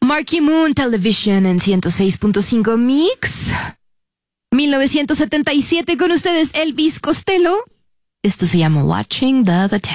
Marquee Moon Television en 106.5 Mix. 1977 con ustedes Elvis Costello. Esto se llama Watching the Town.